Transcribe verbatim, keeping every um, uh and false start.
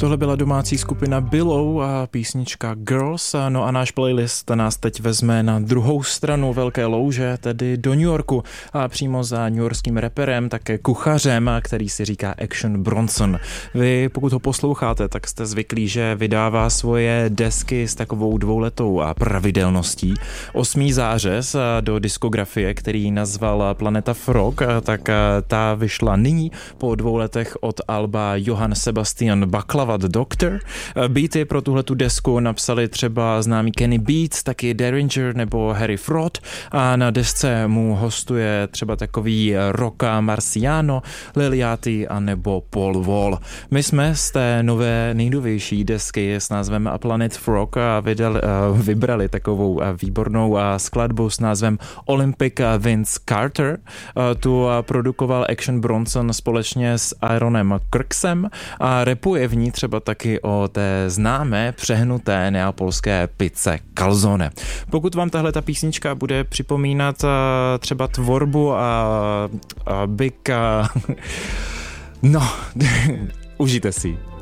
Tohle byla domácí skupina Billow a písnička Girls, no a náš playlist nás teď vezme na druhou stranu velké louže, tedy do New Yorku a přímo za newyorským raperem, také kuchařem, který si říká Action Bronson. Vy, pokud ho posloucháte, tak jste zvyklí, že vydává svoje desky s takovou dvouletou pravidelností. osmý zářez do diskografie, který nazval Planeta Frog, tak ta vyšla nyní po dvou letech od alba Johann Sebastian Baklavat Doctor. Beaty pro tuhletu desku napsali třeba známý Kenny Beats, taky Derringer nebo Harry Fraud a na desce mu hostuje třeba takový Rocca Marciano, Liliati a nebo Paul Wall. My jsme z té nové nejnovější desky s názvem Planet Frog vydali, vybrali takovou výbornou skladbu s názvem Olympic Vince Carter. Tu produkoval Action Bronson společně s Aaronem Kirksem a rapuje v ní třeba taky o té známé přehnuté neapolské pizze calzone. Pokud vám tahle ta písnička bude připomínat třeba tvorbu a, a Big a... no, užijte si.